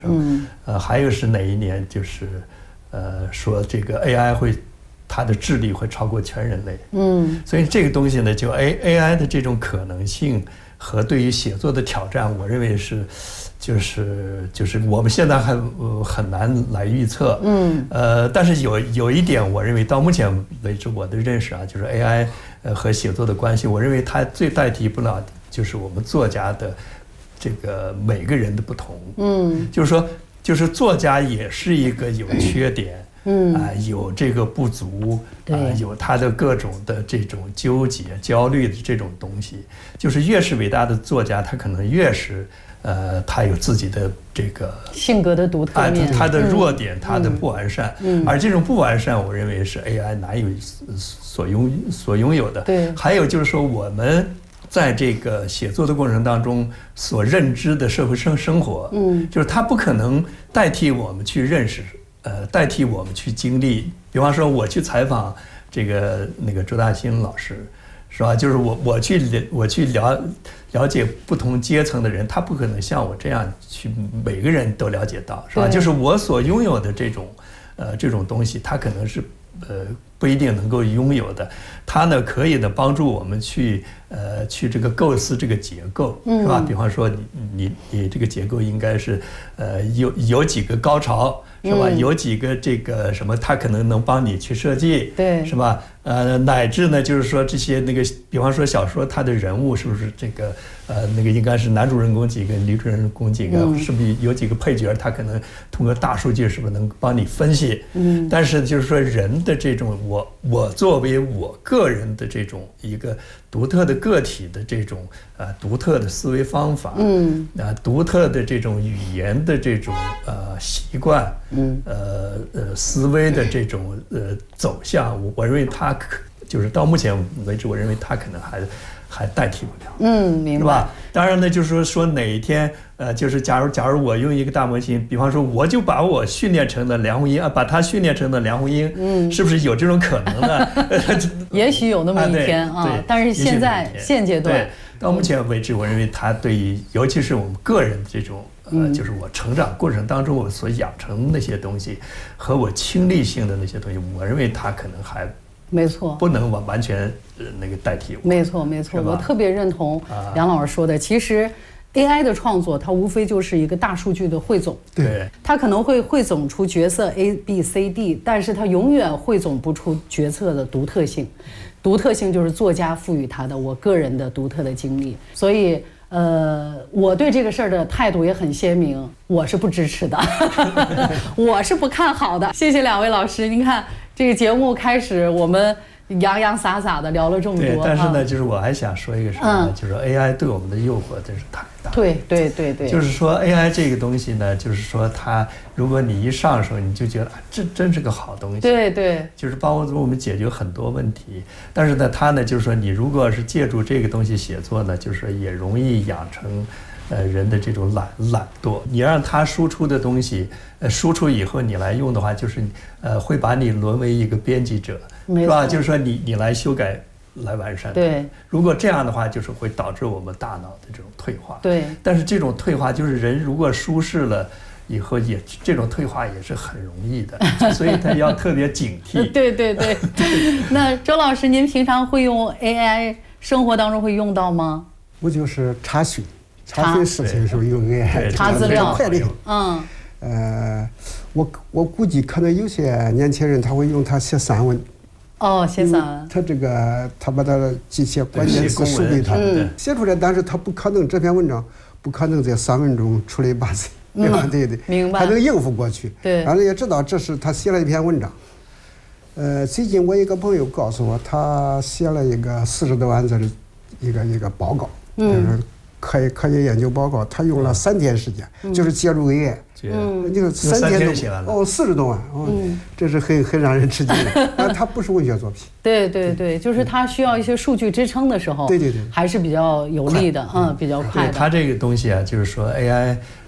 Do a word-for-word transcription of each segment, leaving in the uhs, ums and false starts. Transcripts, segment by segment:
嗯，呃，还有是哪一年就是，呃，说这个 A I 会，它的智力会超过全人类。嗯，所以这个东西呢，就 A A I 的这种可能性和对于写作的挑战，我认为是，就是就是我们现在还、呃、很难来预测。嗯，呃，但是有有一点，我认为到目前为止我的认识啊，就是 A I 呃和写作的关系，我认为它最代替不了就是我们作家的。这个每个人的不同，嗯，就是说，就是作家也是一个有缺点，嗯啊、呃，有这个不足，啊、呃，有他的各种的这种纠结、焦虑的这种东西。就是越是伟大的作家，他可能越是，呃，他有自己的这个性格的独特面， 他的弱点，他的不完善，嗯，而这种不完善，我认为是 A I 难有所拥所拥有的。 对， 还有就是说我们。在这个写作的过程当中，所认知的社会生生活，嗯，就是它不可能代替我们去认识，呃，代替我们去经历。比方说，我去采访这个那个周大新老师，是吧？就是我我去我去了了解不同阶层的人，他不可能像我这样去每个人都了解到，是吧？就是我所拥有的这种，呃，这种东西，它可能是呃。不一定能够拥有的，它呢可以呢帮助我们去呃去这个构思这个结构，是吧？比方说你你你这个结构应该是呃有有几个高潮，是吧？有几个这个什么，它可能能帮你去设计， 对， 是吧？呃，乃至呢就是说这些那个，比方说小说它的人物是不是这个呃那个应该是男主人公几个，女主人公几个，是不是有几个配角，他可能通过大数据是不是能帮你分析？嗯，但是就是说人的这种。我我作为我个人的这种一个独特的个体的这种呃独特的思维方法，嗯，啊独特的这种语言的这种呃习惯，嗯，呃呃思维的这种呃走向，我我认为它可就是到目前为止，我认为它可能还还代替不了， 嗯，明白， 是吧？当然呢，就是说说哪一天，呃，就是假如假如我用一个大模型，比方说我就把我训练成了梁红英啊，把它训练成了梁红英，嗯，是不是有这种可能呢？ 也许有那么一天啊，啊但是现在现阶段， 对，到目前为止，我认为它对于尤其是我们个人这种。呃，就是我成长过程当中我所养成的那些东西，和我亲历性的那些东西，我认为它可能还没错， 不能完完全呃那个代替我。 没错没错，我特别认同梁老师说的。其实 A I 的创作，它无非就是一个大数据的汇总。 对， 它可能会汇总出角色 A B C D， 但是它永远汇总不出角色的独特性。独特性就是作家赋予它的，我个人的独特的经历。所以。呃，我对这个事儿的态度也很鲜明，我是不支持的，我是不看好的。谢谢两位老师，您看这个节目开始，我们洋洋洒洒的聊了这么多。 对，但是呢，就是我还想说一个什么呢？嗯、就是 A I 对我们的诱惑真是太大。 对对对对。 就是说 A I 这个东西呢，就是说它，如果你一上手，你就觉得啊，这真是个好东西。 对对。 就是帮助我们解决很多问题。但是呢，它呢，就是说你如果是借助这个东西写作呢，就是也容易养成。呃，人的这种懒懒惰，你让他输出的东西，呃，输出以后你来用的话，就是呃，会把你沦为一个编辑者，是吧？就是说你你来修改、来完善。 对。 如果这样的话，就是会导致我们大脑的这种退化。 对。 但是这种退化，就是人如果舒适了以后也，这种退化也是很容易的，所以他要特别警惕。 对对对。那周老师，您平常会用 A I， 生活当中会用到吗？ 我就是查询。查询事情的时候用 A I 查资料快点。 嗯， 呃，我我估计可能有些年轻人他会用它写散文。 哦，写散文。 他这个他把他的这些关键词输给他，写出来，但是他不可能这篇文章不可能在散文中出类拔萃，对吧？对对， 明白。 他能应付过去。 对。 然后也知道这是他写了一篇文章。呃，最近我一个朋友告诉我，他写了一个四十多万字的一个一个报告，就是科科学研究报告，他用了三天时间，嗯、就是介入 A I， 嗯，就是三天写完了， 哦，四十多万，哦，嗯、这是很很让人吃惊的。但它不是文学作品。 对对对，就是它需要一些数据支撑的时候， 对对对， 还是比较有利的，嗯，比较快的。 它这个东西啊，就是说 A I，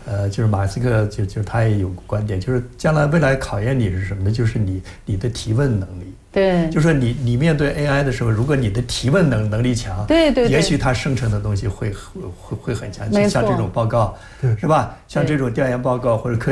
呃，就是马斯克就就他也有观点，就是将来未来考验你是什么呢？就是你你的提问能力。 对， 就是说你你面对 A I 的时候，如果你的提问能能力强， 对对对， 也许它生成的东西会会会会很强， 没错， 像这种报告，是吧？像这种调研报告或者科